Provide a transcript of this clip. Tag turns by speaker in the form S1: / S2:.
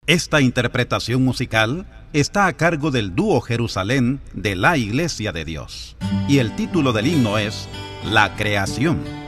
S1: Esta interpretación musical está a cargo del dúo Jerusalén de la Iglesia de Dios. Y el título del himno es La Creación.